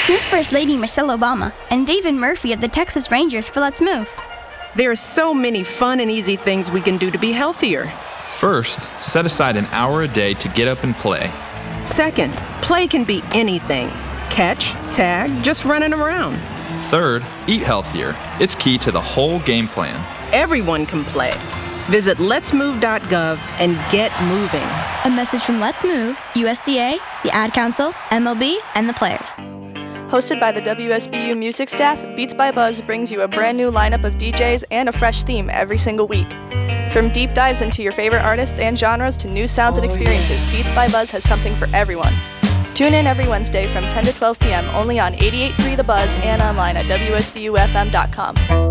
Here's First Lady Michelle Obama and David Murphy of the Texas Rangers for Let's Move. There are so many fun and easy things we can do to be healthier. First, set aside an hour a day to get up and play. Second, play can be anything. Catch, tag, just running around. Third, eat healthier. It's key to the whole game plan. Everyone can play. Visit letsmove.gov and get moving. A message from Let's Move, USDA, the Ad Council, MLB, and the players. Hosted by the WSBU music staff, Beats by Buzz brings you a brand new lineup of DJs and a fresh theme every single week. From deep dives into your favorite artists and genres to new sounds and experiences, Beats by Buzz has something for everyone. Tune in every Wednesday from 10 to 12 p.m. only on 88.3 The Buzz and online at WSBUFM.com.